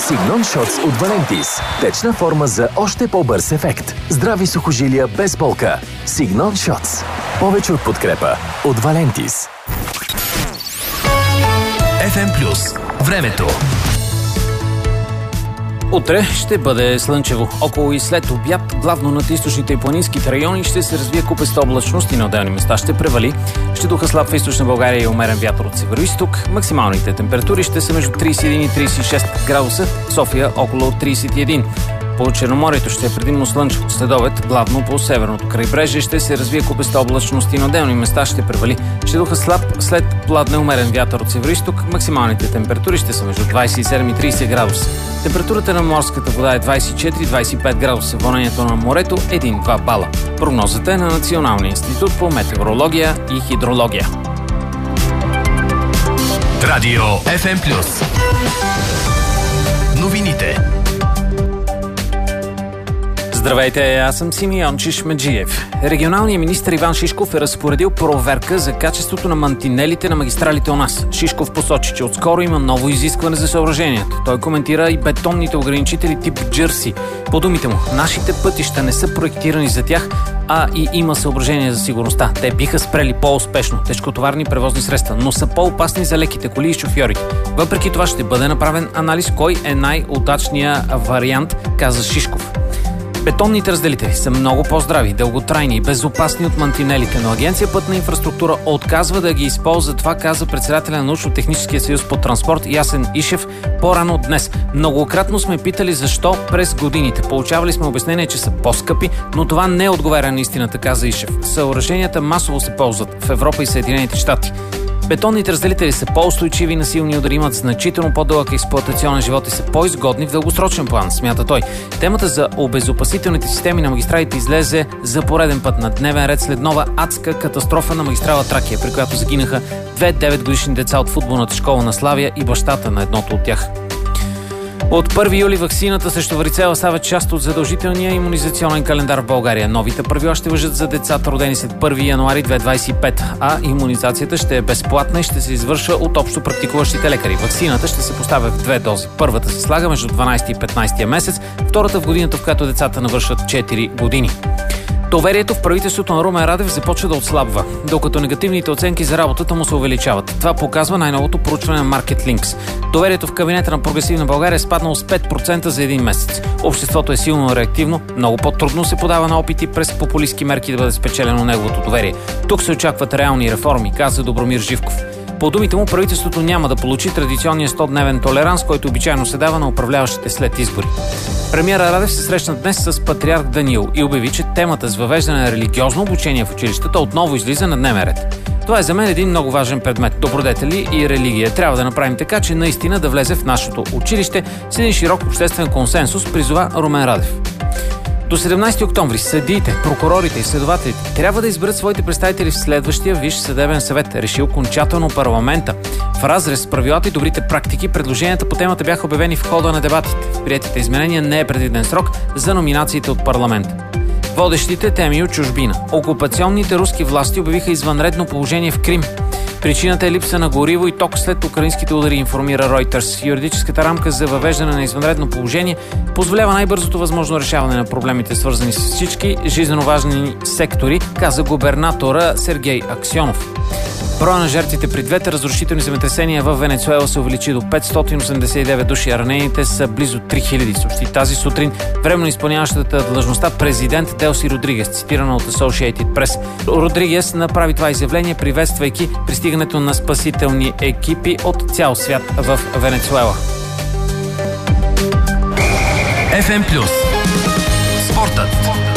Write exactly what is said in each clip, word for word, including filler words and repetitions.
Signon Shots от Valentis. Течна форма за още по-бърз ефект. Здрави сухожилия без болка. Signon Shots. Повече от подкрепа от Valentis. еф ем Плюс. Времето. Утре ще бъде слънчево. Около и след обяд, главно над източните и планинските райони, ще се развие купеста облачност и на отделни места ще превали. Ще духа слаб в източна България и умерен вятър от североизток. Максималните температури ще са между трийсет и един и трийсет и шест градуса, София около трийсет и един. По Черноморието ще е предимно слънчево. Следобед, главно по северното крайбрежие, ще се развие купеста облачност и на отделни места ще превали. Ще духа слаб след пладне умерен вятър от североизток. Максималните температури ще са между двайсет и седем и трийсет градуса. Температурата на морската вода е двайсет и четири до двайсет и пет градуса. Вълнението на морето един до два бала. Прогнозата е на Националния институт по метеорология и хидрология. Радио еф ем Плюс. Новините. Здравейте, аз съм Симеон Чишмеджиев. Регионалният министър Иван Шишков е разпоредил проверка за качеството на мантинелите на магистралите у нас. Шишков посочи, че отскоро има ново изискване за съоръжението. Той коментира и бетонните ограничители тип джърси. По думите му, нашите пътища не са проектирани за тях, а и има съображения за сигурността. Те биха спрели по-успешно тежкотоварни превозни средства, но са по-опасни за леките коли и шофьорите. Въпреки това ще бъде направен анализ кой е най-удачният вариант, каза Шишков. Бетонните разделители са много по-здрави, дълготрайни и безопасни от мантинелите, но Агенция Пътна инфраструктура отказва да ги използва. Това каза председателя на Научно-техническия съюз по транспорт Ясен Ишев по-рано днес. Многократно сме питали защо през годините. Получавали сме обяснение, че са по-скъпи, но това не отговаря на истината, каза Ишев. Съоръженията масово се ползват в Европа и Съединените щати. Бетонните разделители са по-устойчиви на силни удари, имат значително по-дълъг експлоатационен живот и са по-изгодни в дългосрочен план, смята той. Темата за обезопасителните системи на магистралите излезе за пореден път на дневен ред след нова адска катастрофа на магистрала Тракия, при която загинаха две деветгодишни деца от футболната школа на Славия и бащата на едното от тях. От първи юли ваксината срещу варицела става част от задължителния имунизационен календар в България. Новите правила ще важат за децата, родени след първи януари две хиляди двайсет и пета, а имунизацията ще е безплатна и ще се извършва от общо практикуващите лекари. Ваксината ще се поставя в две дози. Първата се слага между дванайсети и петнайсети месец, втората в годината, в която децата навършат четири години. Доверието в правителството на Румен Радев започва да отслабва, докато негативните оценки за работата му се увеличават. Това показва най-новото проучване на Market Links. Доверието в кабинета на Прогресивна България е спаднало с пет процента за един месец. Обществото е силно реактивно, много по-трудно се подава на опити през популистки мерки да бъде спечелено неговото доверие. Тук се очакват реални реформи, каза Добромир Живков. По думите му, правителството няма да получи традиционния сто-дневен толеранс, който обичайно се дава на управляващите след избори. Премиера Радев се срещна днес с патриарх Даниил и обяви, че темата с въвеждане на религиозно обучение в училищата отново излиза на дневен ред. Това е за мен един много важен предмет – добродетели и религия. Трябва да направим така, че наистина да влезе в нашето училище с един широк обществен консенсус, призова Румен Радев. До седемнайсети октомври съдиите, прокурорите и следователите трябва да изберат своите представители в следващия Висш съдебен съвет, реши окончателно парламента. В разрез с правилата и добрите практики, предложенията по темата бяха обявени в хода на дебатите. В приетите изменения не е предвиден срок за номинациите от парламента. Водещите теми от чужбина. Окупационните руски власти обявиха извънредно положение в Крим. Причината е липса на гориво и ток след украинските удари, информира Reuters. Юридическата рамка за въвеждане на извънредно положение позволява най-бързото възможно решаване на проблемите, свързани с всички жизненно важни сектори, каза губернатора Сергей Аксьонов. Броя на жертвите при двете разрушителни земетресения в Венецуела се увеличи до петстотин осемдесет и девет души, а ранените са близо три хиляди. Съобщи тази сутрин временно изпълняващата длъжността президент Делси Родригес, цитирана от Associated Press. Родригес направи това изявление, приветствайки пристигането на спасителни екипи от цял свят в Венецуела. еф ем Плюс. Спортът.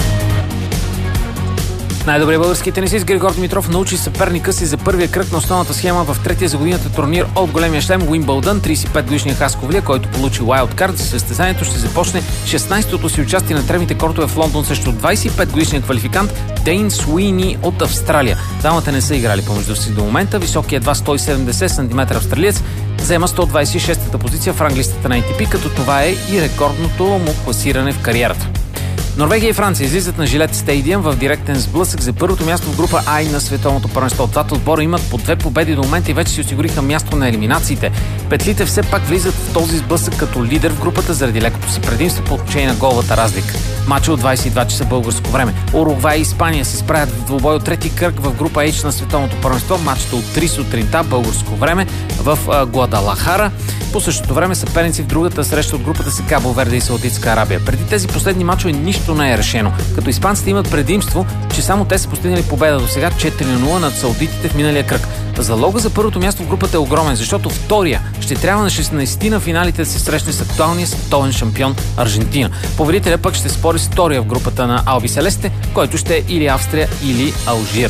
Най-добрият български тенисист Григор Димитров научи съперника си за първия кръг на основната схема в третия за годината турнир от големия шлем Уимбълдън. трийсет и пет годишният хасковлия, който получи уайлдкарт за състезанието, ще започне шестнайсетото си участие на тревните кортове в Лондон срещу двайсет и пет годишния квалификант Дейн Суини от Австралия. Дамата не са играли помежду си до момента. Високият едва сто и седемдесет сантиметра австралиец заема сто двайсет и шеста позиция в ранглистата на ей ти пи, като това е и рекордното му класиране в кариерата. Норвегия и Франция излизат на Жилет Стадиум в директен сблъсък за първото място в група А на световното първенство. Двата отбора имат по две победи до момента и вече си осигуриха място на елиминациите. Петлите все пак влизат в този сблъсък като лидер в групата заради лекото си предимство по отношение на головата разлика. Мачът от двадесет и два часа българско време. Уругвай и Испания се справят в двубой от трети кръг в група H на световното първенство. Мачът от три сутринта българско време в Гуадалахара. По същото време съперници в другата среща от групата са Кабо Верде и Саудитска Арабия. Преди тези последни мачове нищо не е решено, като испанците имат предимство, че само те са постигнали победа до сега четири на нула над саудитите в миналия кръг. Залога за първото място в групата е огромен, защото втория ще трябва на шестнадесет на финалите да се срещне с актуалния световен шампион Аржентина. Победителя пък ще спори с втория в групата на Алби Селесте, който ще е или Австрия, или Алжир.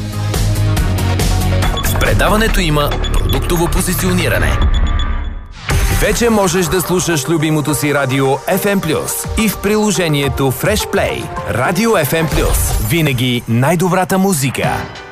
В предаването има продуктово позициониране. Вече можеш да слушаш любимото си радио Еф Ем Плюс и в приложението Fresh Play. Радио Еф Ем Плюс. Винаги най-добрата музика.